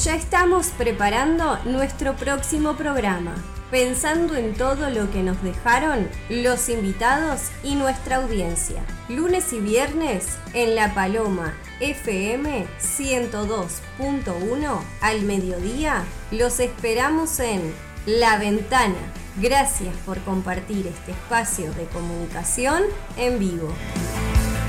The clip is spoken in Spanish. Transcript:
Ya estamos preparando nuestro próximo programa, pensando en todo lo que nos dejaron los invitados y nuestra audiencia. Lunes y viernes en La Paloma FM 102.1 al mediodía los esperamos en La Ventana. Gracias por compartir este espacio de comunicación en vivo.